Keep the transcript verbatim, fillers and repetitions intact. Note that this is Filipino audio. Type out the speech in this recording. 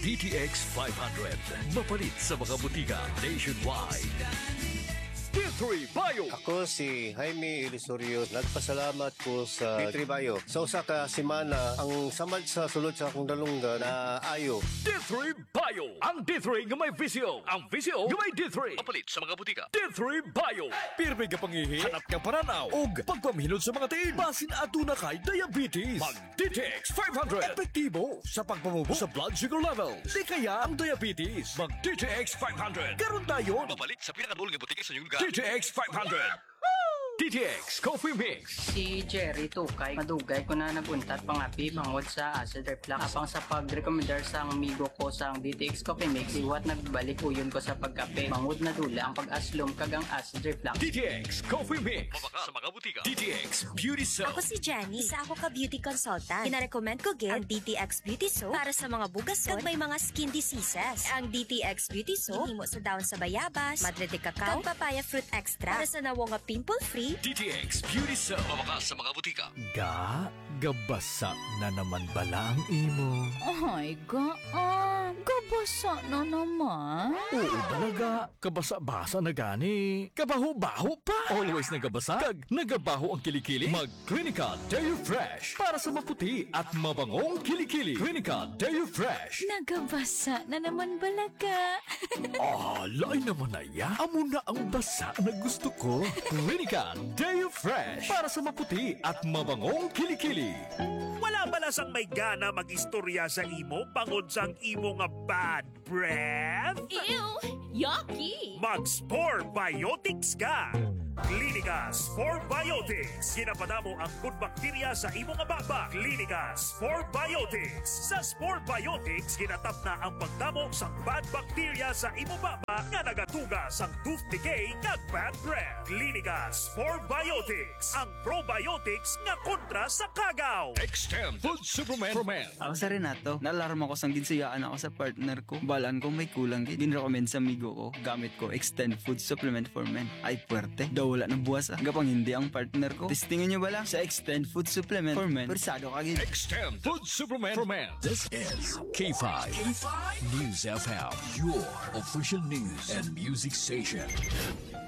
D T X five hundred. Mapalit sa mga butika nationwide. D three Bio. Ako si Jaime Ilisorio. Nagpasalamat ko sa D three Bio. Sa usa ka semana, ang samad sa sulod sa akong dalungga na ayo. D three Bio. Ang D three nga may visyo. Ang visyo nga may D three. Mapalit sa mga butika. D three Bio. Pirmi ka pangihi, hanap ka paranaw, ug pagpamhinod sa mga tiin. Basin aduna kay diabetes. Mag D T X five hundred. Epektibo sa pagpamubo sa blood sugar level. Di kaya ang diabetes. Mag D T X five hundred. Karon tayo. Mapalit sa pinakadulong nga butika sa inyong lugar. D T X five hundred. D T X Coffee Mix. Si Jerry Tukay, madugay ko na naguntat pangapi bangod sa acid reflux. Apang sa pag-recommendar sa amigo ko sa D T X Coffee Mix, iwat nagbalik uyon ko sa pagkape. Bangod na dula ang pag-aslom kagang acid reflux. D T X Coffee Mix. Mabaka sa mga butika. D T X Beauty Soap. Ako si Jenny, isa ako ka beauty consultant. Kina-recommend ko gid ang D T X Beauty Soap para sa mga bugason kag may mga skin diseases. Ang D T X Beauty Soap himo sa daon sa bayabas, madre de cacao, kag papaya fruit extra para sa nawo nga pimple-free. D T X Beauty Soap. Mabaka sa mga butika. Ga, gabasa na naman bala ang imo. Ay, ga, ah, gabasa na naman. Oo talaga, kabasa-basa na gani. Kabaho-baho pa. Always nagabasa, kag nagabaho ang kilikili. Mag Clinica Deo Fresh para sa maputi at mabangong kilikili. Clinica Deo Fresh. Nagabasa na naman balaga. Ah, lain naman na ya. Amo na ang basa na gusto ko. Clinica Deo Fresh para sa maputi at mabangong kilikili. Wala balasang may gana mag-istorya sa imo bangod sang imo nga bad breath? Ew, yucky. Mag-Spore Biotics ka! Clinica Spore Biotics. Ginapadamo ang good bacteria sa imo nga baba. Clinica Spore Biotics. Sa Spore Biotics, ginatap na ang pagdamo sa bad bacteria sa imo baba nga nagatuga sa tooth decay kag bad breath. Clinica Spore Biotics. Ang probiotics nga kontra sa kagaw. Extend Food Supplement for Men. Ako sa Renato, naalarma ko sang ginsayaan ako sa partner ko. Balaan ko may kulang gid. Din-recommend sa amigo ko. Gamit ko Extend Food Supplement for Men. Ay puwerte. Daw wala ng buwas ah. Gapang hindi ang partner ko. Testingin nyo ba lang sa Extend Food Supplement for Men. Persado ka gid. Extend Food Supplement for Men. This is K five. K five News F M, your official news and music station.